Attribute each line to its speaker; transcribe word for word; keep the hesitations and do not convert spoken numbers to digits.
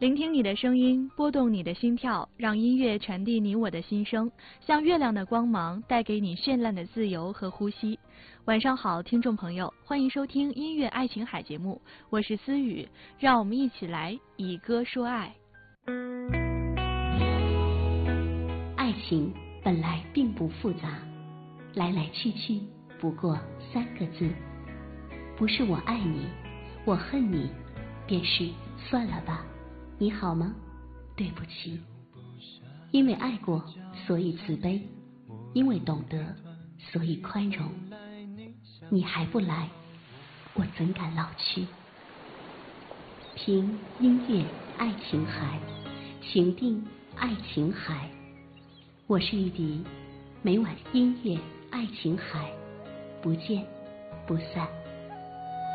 Speaker 1: 聆听你的声音，拨动你的心跳，让音乐传递你我的心声，像月亮的光芒，带给你绚烂的自由和呼吸。晚上好，听众朋友，欢迎收听音乐爱琴海节目，我是思雨，让我们一起来以歌说爱。
Speaker 2: 爱情本来并不复杂，来来去去不过三个字，不是我爱你，我恨你，便是算了吧。你好吗？对不起。因为爱过，所以慈悲；因为懂得，所以宽容。你还不来，我怎敢老去？听音乐爱琴海，情定爱琴海。我是玉笛，每晚音乐爱琴海，不见不散。